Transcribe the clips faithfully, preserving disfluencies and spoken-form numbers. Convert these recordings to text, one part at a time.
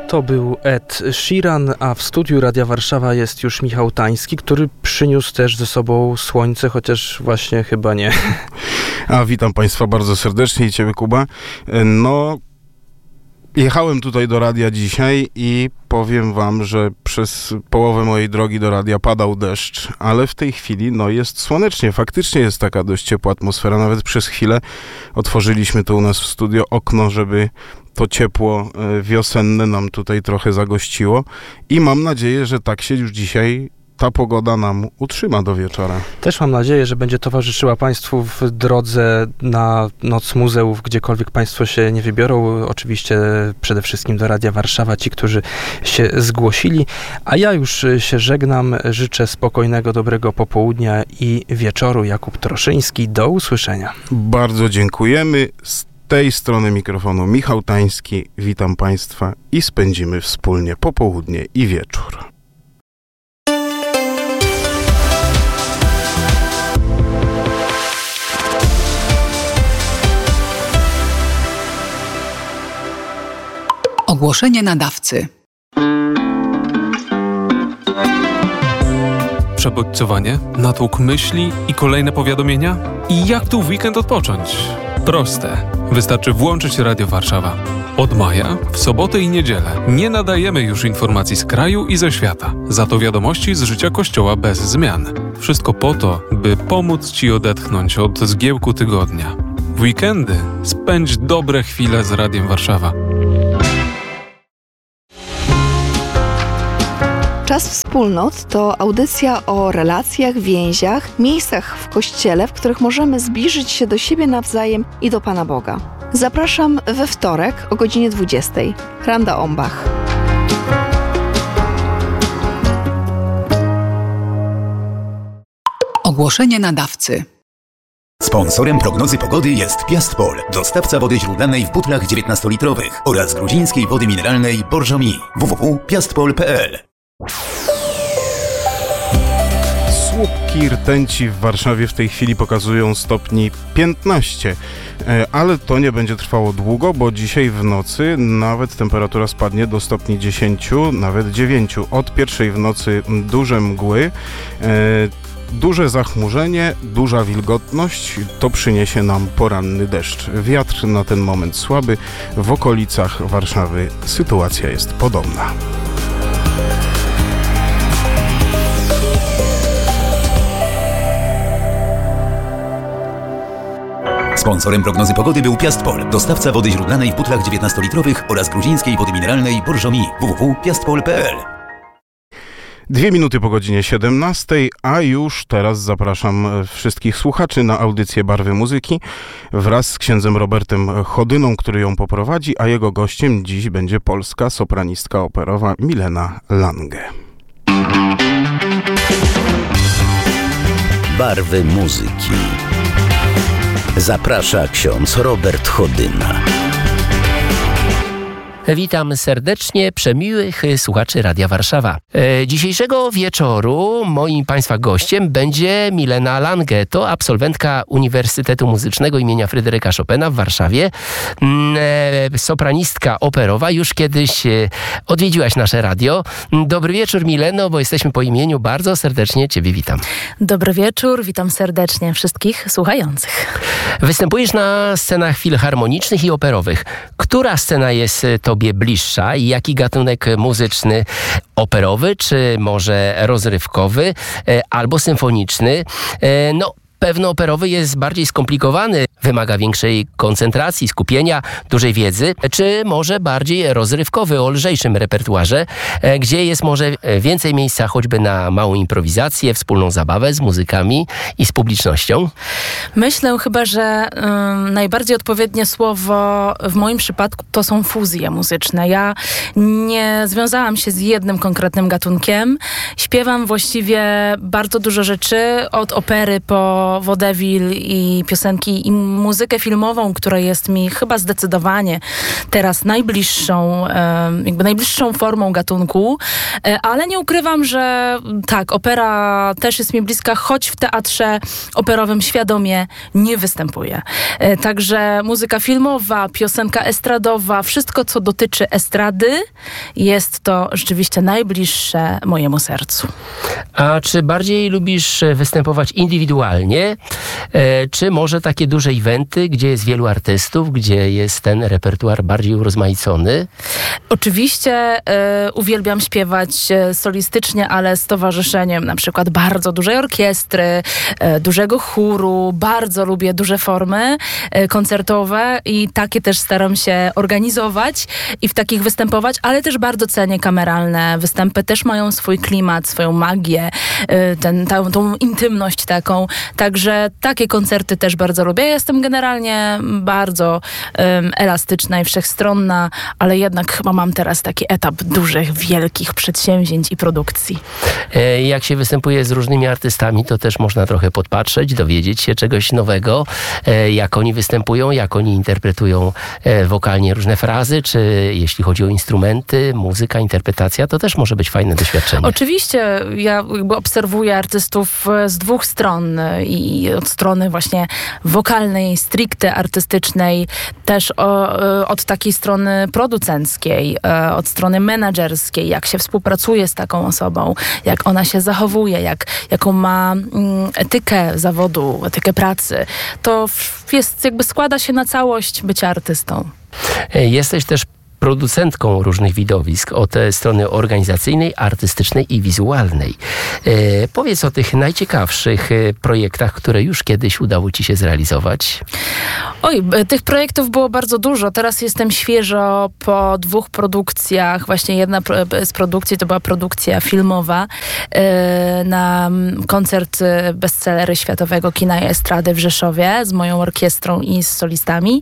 To był Ed Sheeran, a w studiu Radia Warszawa jest już Michał Tański, który przyniósł też ze sobą słońce, chociaż właśnie chyba nie. A witam Państwa bardzo serdecznie i Ciebie, Kuba. No, jechałem tutaj do radia dzisiaj i powiem Wam, że przez połowę mojej drogi do radia padał deszcz, ale w tej chwili no jest słonecznie. Faktycznie jest taka dość ciepła atmosfera. Nawet przez chwilę otworzyliśmy tu u nas w studio okno, żeby to ciepło wiosenne nam tutaj trochę zagościło i mam nadzieję, że tak się już dzisiaj ta pogoda nam utrzyma do wieczora. Też mam nadzieję, że będzie towarzyszyła Państwu w drodze na Noc Muzeów, gdziekolwiek Państwo się nie wybiorą. Oczywiście przede wszystkim do Radia Warszawa, ci, którzy się zgłosili. A ja już się żegnam. Życzę spokojnego, dobrego popołudnia i wieczoru. Jakub Troszyński. Do usłyszenia. Bardzo dziękujemy. Z tej strony mikrofonu Michał Tański. Witam Państwa i spędzimy wspólnie popołudnie i wieczór. Ogłoszenie nadawcy. Przebodźcowanie, natłok myśli i kolejne powiadomienia? I jak tu w weekend odpocząć? Proste. Wystarczy włączyć Radio Warszawa. Od maja, w sobotę i niedzielę, nie nadajemy już informacji z kraju i ze świata. Za to wiadomości z życia Kościoła bez zmian. Wszystko po to, by pomóc Ci odetchnąć od zgiełku tygodnia. W weekendy spędź dobre chwile z Radiem Warszawa. Czas Wspólnot to audycja o relacjach, więziach, miejscach w Kościele, w których możemy zbliżyć się do siebie nawzajem i do Pana Boga. Zapraszam we wtorek o godzinie dwudziestej. Randa Ombach. Ogłoszenie nadawcy. Sponsorem prognozy pogody jest Piastpol, dostawca wody źródlanej w butlach dziewiętnastolitrowych oraz gruzińskiej wody mineralnej Borżomi. w w w kropka piastpol kropka p l. Słupki rtęci w Warszawie w tej chwili pokazują stopni piętnaście, ale to nie będzie trwało długo, bo dzisiaj w nocy nawet temperatura spadnie do stopni dziesięć, nawet dziewięć. Od pierwszej w nocy duże mgły, duże zachmurzenie, duża wilgotność, to przyniesie nam poranny deszcz. Wiatr na ten moment słaby, w okolicach Warszawy sytuacja jest podobna. Sponsorem prognozy pogody był Piastpol, dostawca wody źródlanej w butlach dziewiętnastolitrowych oraz gruzińskiej wody mineralnej Borżomi. w w w kropka piastpol kropka p l. Dwie minuty po godzinie siedemnastej, a już teraz zapraszam wszystkich słuchaczy na audycję Barwy Muzyki wraz z księdzem Robertem Chodyną, który ją poprowadzi, a jego gościem dziś będzie polska sopranistka operowa Milena Lange. Barwy Muzyki. Zaprasza ksiądz Robert Chodyna. Witam serdecznie przemiłych słuchaczy Radia Warszawa. E, dzisiejszego wieczoru moim Państwa gościem będzie Milena Lange. To absolwentka Uniwersytetu Muzycznego imienia Fryderyka Chopina w Warszawie. E, sopranistka operowa. Już kiedyś e, odwiedziłaś nasze radio. Dobry wieczór, Mileno, bo jesteśmy po imieniu. Bardzo serdecznie Ciebie witam. Dobry wieczór, witam serdecznie wszystkich słuchających. Występujesz na scenach filharmonicznych i operowych. Która scena jest to bliższa i jaki gatunek muzyczny? Operowy, czy może rozrywkowy, albo symfoniczny? No, pewno operowy jest bardziej skomplikowany, wymaga większej koncentracji, skupienia, dużej wiedzy, czy może bardziej rozrywkowy, o lżejszym repertuarze, gdzie jest może więcej miejsca choćby na małą improwizację, wspólną zabawę z muzykami i z publicznością? Myślę chyba, że um, najbardziej odpowiednie słowo w moim przypadku to są fuzje muzyczne. Ja nie związałam się z jednym konkretnym gatunkiem. Śpiewam właściwie bardzo dużo rzeczy, od opery po o Vaudeville i piosenki i muzykę filmową, która jest mi chyba zdecydowanie teraz najbliższą, jakby najbliższą formą gatunku, ale nie ukrywam, że tak, opera też jest mi bliska, choć w teatrze operowym świadomie nie występuję. Także muzyka filmowa, piosenka estradowa, wszystko co dotyczy estrady, jest to rzeczywiście najbliższe mojemu sercu. A czy bardziej lubisz występować indywidualnie, e, czy może takie duże eventy, gdzie jest wielu artystów, gdzie jest ten repertuar bardziej urozmaicony? Oczywiście e, uwielbiam śpiewać solistycznie, ale z towarzyszeniem na przykład bardzo dużej orkiestry, e, dużego chóru, bardzo lubię duże formy e, koncertowe i takie też staram się organizować i w takich występować, ale też bardzo cenię kameralne występy, też mają swój klimat, swoją magię, ten, tą, tą intymność taką. Także takie koncerty też bardzo lubię. Ja jestem generalnie bardzo um, elastyczna i wszechstronna, ale jednak chyba mam teraz taki etap dużych, wielkich przedsięwzięć i produkcji. Jak się występuje z różnymi artystami, to też można trochę podpatrzeć, dowiedzieć się czegoś nowego, jak oni występują, jak oni interpretują wokalnie różne frazy, czy jeśli chodzi o instrumenty, muzyka, interpretacja, to też może być fajne doświadczenie. Oczywiście, ja jakby obserwuję artystów z dwóch stron i od strony właśnie wokalnej, stricte artystycznej, też o, od takiej strony producenckiej, od strony menadżerskiej, jak się współpracuje z taką osobą, jak ona się zachowuje, jak, jaką ma etykę zawodu, etykę pracy. To jest, jakby składa się na całość bycia artystą. Jesteś też producentką różnych widowisk od strony organizacyjnej, artystycznej i wizualnej. E, powiedz o tych najciekawszych projektach, które już kiedyś udało ci się zrealizować. Oj, tych projektów było bardzo dużo. Teraz jestem świeżo po dwóch produkcjach. Właśnie jedna z produkcji to była produkcja filmowa e, na koncert bestsellery światowego kina i estrady w Rzeszowie z moją orkiestrą i z solistami.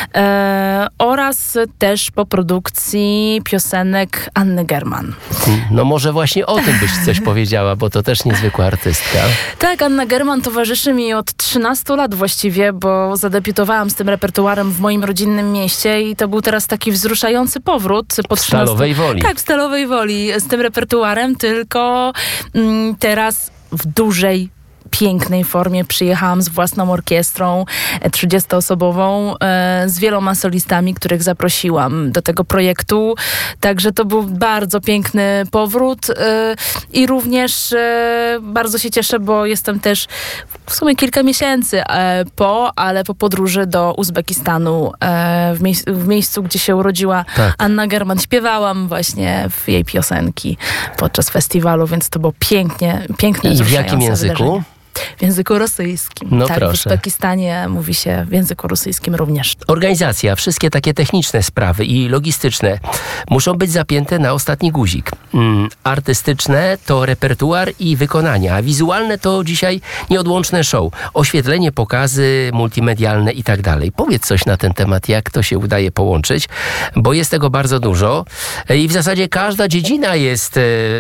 E, oraz też po produkcji produkcji piosenek Anny German. No może właśnie o tym byś coś powiedziała, bo to też niezwykła artystka. Tak, Anna German towarzyszy mi od trzynastu lat właściwie, bo zadebiutowałam z tym repertuarem w moim rodzinnym mieście i to był teraz taki wzruszający powrót. Po w Stalowej Woli. Tak, w Stalowej Woli z tym repertuarem, tylko mm, teraz w dużej pięknej formie. Przyjechałam z własną orkiestrą trzydziestoosobową, e, z wieloma solistami, których zaprosiłam do tego projektu. Także to był bardzo piękny powrót e, i również e, bardzo się cieszę, bo jestem też w sumie kilka miesięcy e, po, ale po podróży do Uzbekistanu e, w, mie- w miejscu, gdzie się urodziła tak. Anna German. Śpiewałam właśnie w jej piosenki podczas festiwalu, więc to było pięknie, piękne, I w jakim języku? Wydarzenie. W języku rosyjskim. No tak, proszę. W Uzbekistanie mówi się w języku rosyjskim również. Organizacja, wszystkie takie techniczne sprawy i logistyczne muszą być zapięte na ostatni guzik. Mm, artystyczne to repertuar i wykonania, a wizualne to dzisiaj nieodłączne show. Oświetlenie, pokazy multimedialne i tak dalej. Powiedz coś na ten temat, jak to się udaje połączyć, bo jest tego bardzo dużo i w zasadzie każda dziedzina jest e,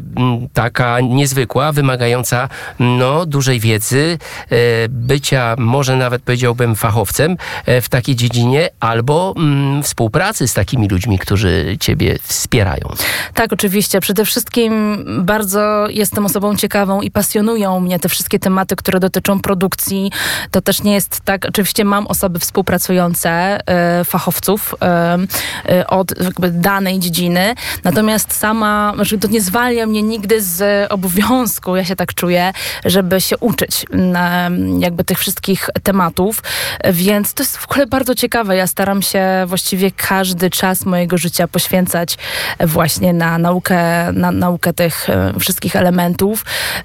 taka niezwykła, wymagająca no, dużej wiedzy, bycia, może nawet powiedziałbym, fachowcem w takiej dziedzinie, albo mm, współpracy z takimi ludźmi, którzy ciebie wspierają. Tak, oczywiście. Przede wszystkim bardzo jestem osobą ciekawą i pasjonują mnie te wszystkie tematy, które dotyczą produkcji. To też nie jest tak, oczywiście mam osoby współpracujące, e, fachowców e, e, od jakby danej dziedziny, natomiast sama, znaczy to nie zwalnia mnie nigdy z obowiązku, ja się tak czuję, żeby się uczyć na jakby tych wszystkich tematów, więc to jest w ogóle bardzo ciekawe. Ja staram się właściwie każdy czas mojego życia poświęcać właśnie na naukę, na naukę tych wszystkich elementów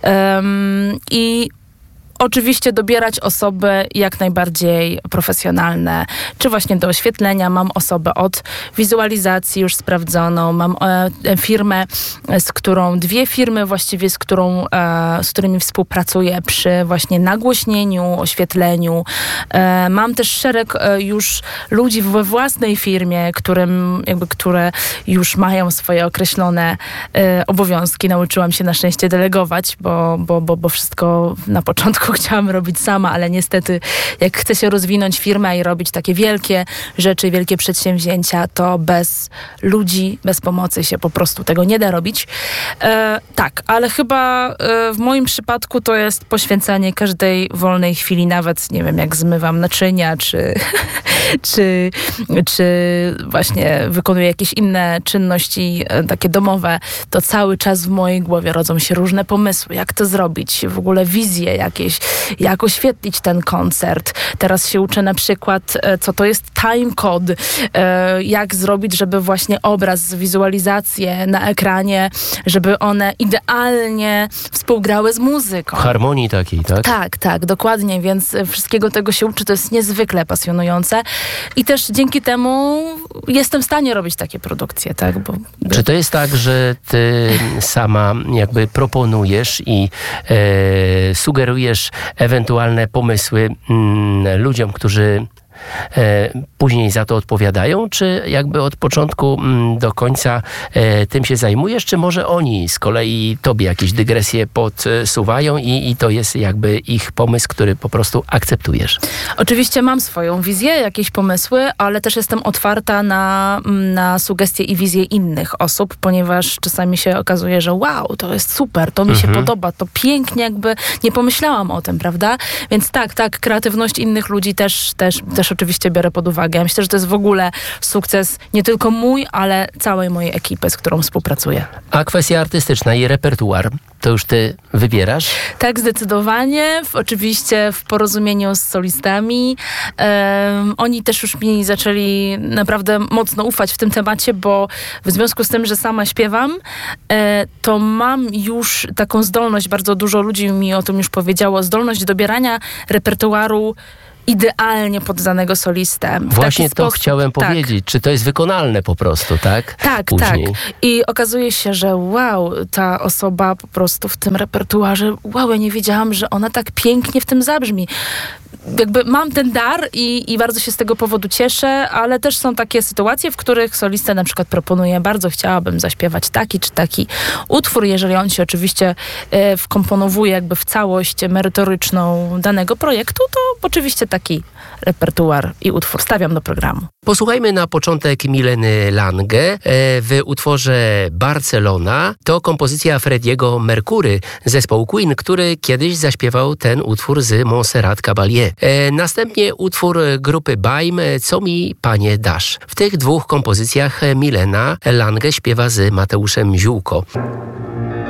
um, i oczywiście dobierać osoby jak najbardziej profesjonalne, czy właśnie do oświetlenia. Mam osobę od wizualizacji już sprawdzoną, mam e, firmę, z którą, dwie firmy właściwie, z, którą, e, z którymi współpracuję przy właśnie nagłośnieniu, oświetleniu. E, mam też szereg e, już ludzi we własnej firmie, którym, jakby, które już mają swoje określone e, obowiązki. Nauczyłam się na szczęście delegować, bo, bo, bo, bo wszystko na początku wszystko chciałam robić sama, ale niestety jak chce się rozwinąć firmę i robić takie wielkie rzeczy, wielkie przedsięwzięcia, to bez ludzi, bez pomocy się po prostu tego nie da robić. E, tak, ale chyba e, w moim przypadku to jest poświęcanie każdej wolnej chwili, nawet nie wiem, jak zmywam naczynia, czy, czy, czy właśnie wykonuję jakieś inne czynności e, takie domowe, to cały czas w mojej głowie rodzą się różne pomysły, jak to zrobić, w ogóle wizje jakieś, jak oświetlić ten koncert. Teraz się uczę na przykład, e, co to jest timecode, e, jak zrobić, żeby właśnie obraz, wizualizacje na ekranie, żeby one idealnie współgrały z muzyką. Harmonii takiej, tak? Tak, tak, dokładnie, więc wszystkiego tego się uczy, to jest niezwykle pasjonujące i też dzięki temu jestem w stanie robić takie produkcje, tak? Bo... Czy to jest tak, że ty sama jakby proponujesz i e, sugerujesz ewentualne pomysły mm, ludziom, którzy E, później za to odpowiadają, czy jakby od początku m, do końca e, tym się zajmujesz, czy może oni z kolei tobie jakieś dygresje podsuwają i, i to jest jakby ich pomysł, który po prostu akceptujesz? Oczywiście mam swoją wizję, jakieś pomysły, ale też jestem otwarta na, na sugestie i wizje innych osób, ponieważ czasami się okazuje, że wow, to jest super, to mi mhm. się podoba, to pięknie, jakby nie pomyślałam o tym, prawda? Więc tak, tak, kreatywność innych ludzi też, też, też oczywiście biorę pod uwagę. Myślę, że to jest w ogóle sukces nie tylko mój, ale całej mojej ekipy, z którą współpracuję. A kwestia artystyczna i repertuar, to już ty wybierasz? Tak, zdecydowanie. W, oczywiście w porozumieniu z solistami. Um, oni też już mi zaczęli naprawdę mocno ufać w tym temacie, bo w związku z tym, że sama śpiewam, e, to mam już taką zdolność, bardzo dużo ludzi mi o tym już powiedziało, zdolność dobierania repertuaru idealnie pod danego solistę. Właśnie to sposób, chciałem tak. powiedzieć. Czy to jest wykonalne po prostu, tak? Tak, Później. tak. I okazuje się, że wow, ta osoba po prostu w tym repertuarze, wow, ja nie wiedziałam, że ona tak pięknie w tym zabrzmi. Jakby mam ten dar i, i bardzo się z tego powodu cieszę, ale też są takie sytuacje, w których solista na przykład proponuje, bardzo chciałabym zaśpiewać taki czy taki utwór, jeżeli on się oczywiście e, wkomponowuje jakby w całość merytoryczną danego projektu, to oczywiście taki repertuar i utwór stawiam do programu. Posłuchajmy na początek Mileny Lange e, w utworze Barcelona. To kompozycja Freddie'ego Mercury, zespołu Queen, który kiedyś zaśpiewał ten utwór z Montserrat Caballé. E, następnie utwór grupy Baim, Co mi panie dasz. W tych dwóch kompozycjach Milena Lange śpiewa z Mateuszem Ziółko.